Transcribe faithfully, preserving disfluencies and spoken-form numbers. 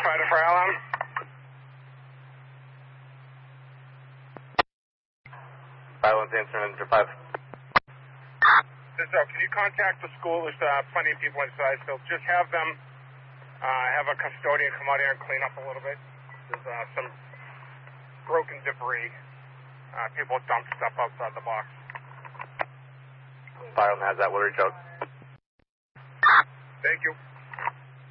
five to fire alarm. five one incident manager five. So, can you contact the school? There's uh, plenty of people inside, so just have them uh, have a custodian come out here and clean up a little bit. There's uh, some broken debris. Uh, people dump stuff outside the box. Fireman has that. We'll reach out. Thank you.